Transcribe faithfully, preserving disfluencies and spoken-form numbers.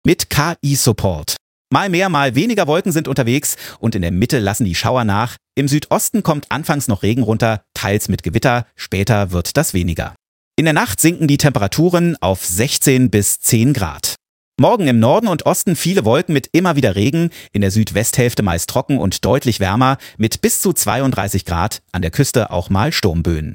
Mit K I-Support. Mal mehr, mal weniger Wolken sind unterwegs und in der Mitte lassen die Schauer nach. Im Südosten kommt anfangs noch Regen runter, teils mit Gewitter, später wird das weniger. In der Nacht sinken die Temperaturen auf sechzehn bis zehn Grad. Morgen im Norden und Osten viele Wolken mit immer wieder Regen, in der Südwesthälfte meist trocken und deutlich wärmer mit bis zu zweiunddreißig Grad, an der Küste auch mal Sturmböen.